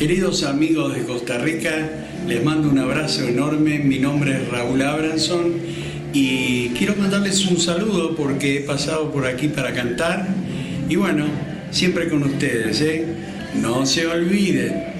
Queridos amigos de Costa Rica, les mando un abrazo enorme. Mi nombre es Raúl Abranson y quiero mandarles un saludo porque he pasado por aquí para cantar y bueno, siempre con ustedes, ¿eh? No se olviden.